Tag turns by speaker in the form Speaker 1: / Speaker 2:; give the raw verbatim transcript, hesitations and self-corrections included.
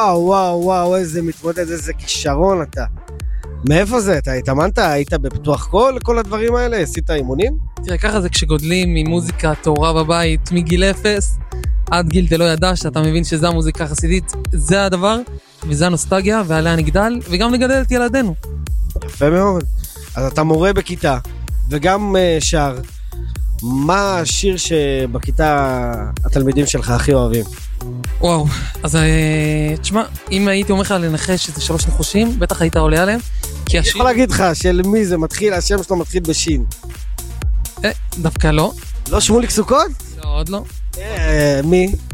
Speaker 1: וואו, וואו, וואו, איזה מתמודד, איזה כישרון אתה. מאיפה זה? אתה התאמנת? היית בפיתוח קול, כל הדברים האלה? עשית אימונים?
Speaker 2: תראה, ככה זה כשגודלים ממוזיקה טהורה בבית, מגיל אפס, עד גיל דלא ידע, שאתה מבין שזה המוזיקה החסידית, זה הדבר, וזה הנוסטגיה, ועליה נגדל, וגם נגדל את ילדינו.
Speaker 1: יפה מאוד. אז אתה מורה בכיתה, וגם uh, שר. מה השיר שבכיתה התלמידים שלך הכי אוהבים?
Speaker 2: וואו, אז תשמע, אם הייתי אומר לך לנחש שזה שלוש נחושים, בטח היית עולה עליהם, כי השיר...
Speaker 1: אני יכול להגיד לך של מי זה מתחיל, השם שלו מתחיל בשין.
Speaker 2: אה, דווקא לא.
Speaker 1: לא שמוליק סוכות?
Speaker 2: לא, עוד לא.
Speaker 1: אה, מי?